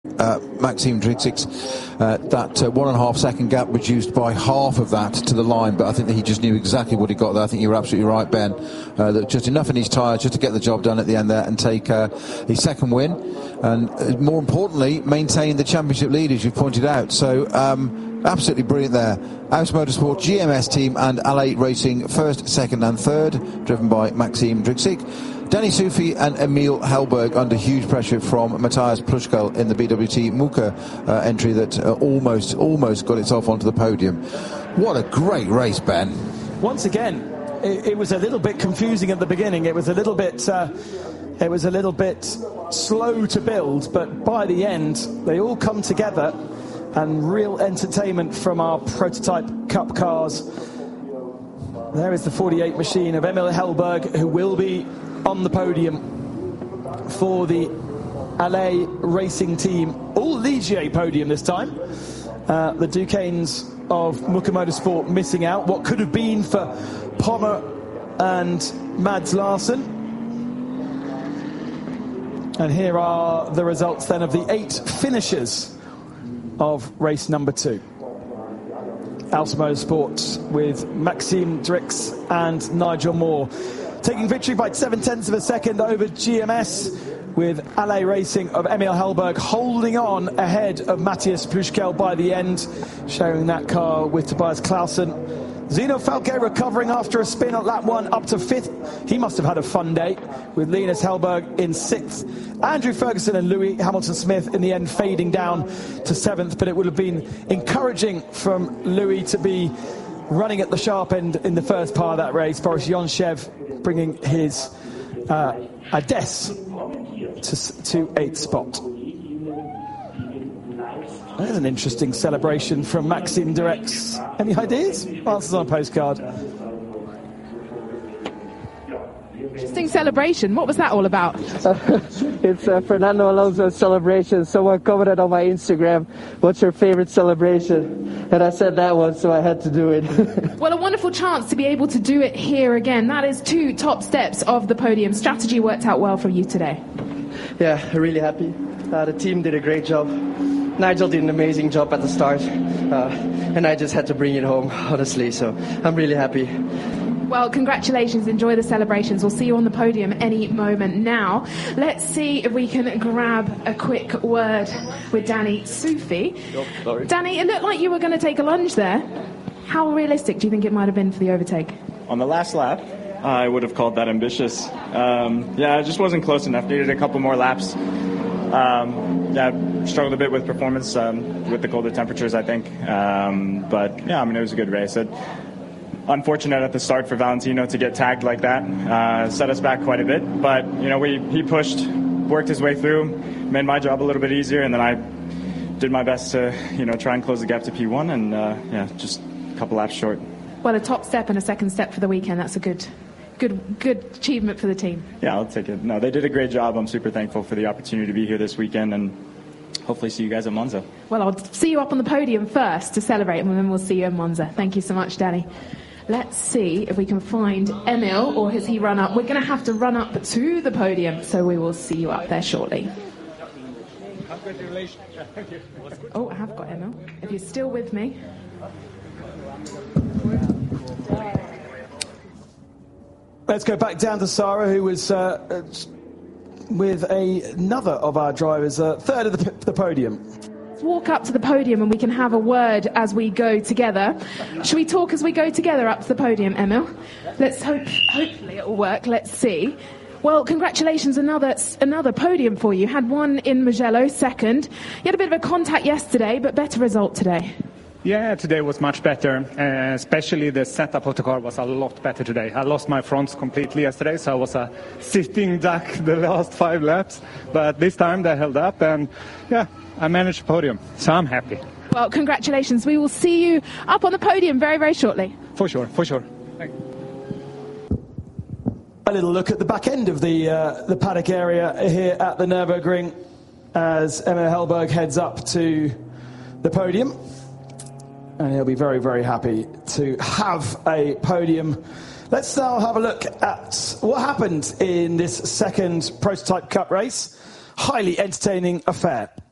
Maxime Drixic's that 1.5 second gap reduced by half of that to the line, but I think that he just knew exactly what he got there. I think you were absolutely right, Ben, that just enough in his tyres just to get the job done at the end there and take his second win, and more importantly maintain the championship lead, as you've pointed out. So absolutely brilliant there. Aus Motorsport GMS team and LA Racing first, second and third, driven by Maxime Drixic. Danny Soufi and Emil Hellberg under huge pressure from Matthias Pluschkel in the BWT Muka entry that almost got itself onto the podium. What a great race, Ben. Once again, it was a little bit confusing at the beginning. It was a little bit slow to build, but by the end, they all come together, and real entertainment from our prototype Cup cars. There is the 48 machine of Emil Hellberg, who will be on the podium for the LA Racing team. All Ligier podium this time. The Duquesnes of Muka Motorsport missing out. What could have been for Pommer and Mads Larsen. And here are the results then of the 8 finishers of race number 2. Aus Motorsport with Maxime Drix and Nigel Moore taking victory by 0.7 of a second over GMS, with LA Racing of Emil Hellberg holding on ahead of Matthias Pluschkel by the end, sharing that car with Tobias Clausen. Zeno Falke recovering after a spin at lap 1 up to 5th. He must have had a fun day, with Linus Hellberg in 6th. Andrew Ferguson and Louis Hamilton-Smith in the end fading down to 7th, but it would have been encouraging from Louis to be running at the sharp end in the first part of that race. Boris Yonshev bringing his Ades to 8th spot. There's an interesting celebration from Maxime Durex. Any ideas? Answers on a postcard. Interesting celebration. What was that all about? It's Fernando Alonso's celebration. Someone commented on my Instagram, "What's your favorite celebration?" And I said that one, so I had to do it. Well, a wonderful chance to be able to do it here again. That is 2 top steps of the podium. Strategy worked out well for you today. Yeah, really happy. The team did a great job. Nigel did an amazing job at the start, and I just had to bring it home, honestly, so I'm really happy. Well, congratulations. Enjoy the celebrations. We'll see you on the podium any moment now. Let's see if we can grab a quick word with Danny Soufi. Sorry. Danny, it looked like you were going to take a lunge there. How realistic do you think it might have been for the overtake? On the last lap, I would have called that ambitious. I just wasn't close enough. Needed a couple more laps. I struggled a bit with performance with the colder temperatures, I think. But it was a good race. Unfortunate at the start for Valentino to get tagged like that. Set us back quite a bit. But, he pushed, worked his way through, made my job a little bit easier, and then I did my best to, try and close the gap to P1, and, just a couple laps short. Well, a top step and a second step for the weekend. That's a good achievement for the team. Yeah, I'll take it. No, they did a great job. I'm super thankful for the opportunity to be here this weekend, and hopefully see you guys at Monza. Well, I'll see you up on the podium first to celebrate, and then we'll see you in Monza. Thank you so much, Danny. Let's see if we can find Emil, or has he run up? We're going to have to run up to the podium, so we will see you up there shortly. Oh, I have got Emil. If you're still with me. Let's go back down to Sarah, who was with another of our drivers, third of the podium. Walk up to the podium and we can have a word as we go together. Should we talk as we go together up to the podium, Emil? Let's hopefully it will work. Let's see. Well, congratulations, another podium for you. Had one in Mugello, second. You had a bit of a contact yesterday, but better result today. Yeah, today was much better, especially the setup of the car was a lot better today. I lost my fronts completely yesterday, so I was a sitting duck the last 5 laps. But this time they held up, and I managed the podium, so I'm happy. Well, congratulations. We will see you up on the podium very, very shortly. For sure. Thank you. A little look at the back end of the paddock area here at the Nürburgring as Emil Hellberg heads up to the podium. And he'll be very, very happy to have a podium. Let's now have a look at what happened in this second Prototype Cup race. Highly entertaining affair.